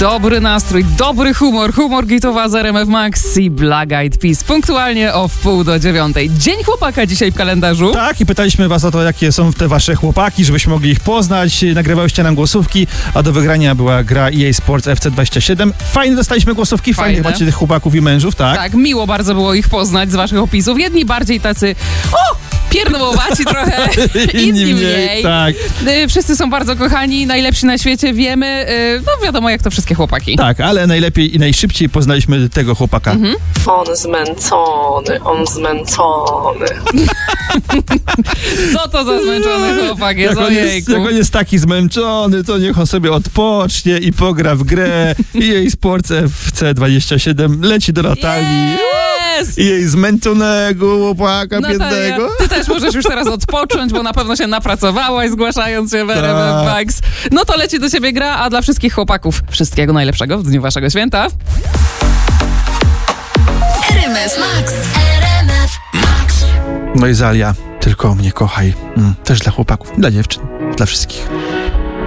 dobry nastrój, dobry humor gitowa z RMF Max i Black Eyed Peas. Punktualnie o 8:30. Dzień chłopaka dzisiaj w kalendarzu. Tak, i pytaliśmy was o to, jakie są te wasze chłopaki, żebyśmy mogli ich poznać. Nagrywałyście nam głosówki, a do wygrania była gra EA Sports FC27. Fajnie dostaliśmy głosówki, fajnie macie tych chłopaków i mężów, tak? Tak, miło bardzo było ich poznać z waszych opisów. Jedni bardziej tacy, pierdołowaci trochę, inni mniej. Tak. Wszyscy są bardzo kochani, najlepsi na świecie, wiemy. No wiadomo, jak to wszystkie chłopaki. Tak, ale najlepiej i najszybciej poznaliśmy tego chłopaka. On zmęczony. Co to za zmęczony chłopak jest? Jak on jest taki zmęczony, to niech on sobie odpocznie i pogra w grę. EA Sports FC27 leci do Natalii. Yes! I jej zmęczonego chłopaka biednego. Ty też możesz już teraz odpocząć, bo na pewno się napracowałaś, zgłaszając się w RMF Max. No to leci do ciebie gra, a dla wszystkich chłopaków wszystkiego najlepszego w dniu waszego święta. RMF Max. RMF Max. No i Zalia, tylko mnie kochaj. Też dla chłopaków, dla dziewczyn, dla wszystkich.